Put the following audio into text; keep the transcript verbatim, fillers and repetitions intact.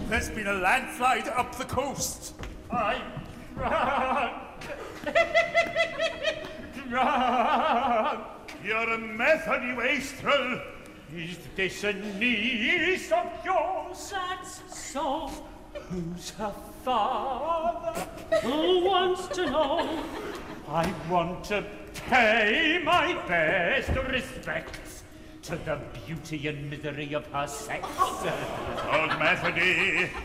There's been a landslide up the coast. I drown. Drown. You're a Methody wastrel. Is this a niece of yours? That's so. Who's her father? Who wants to know? I want to pay my best respects to the beauty and misery of her sex. Old Methody,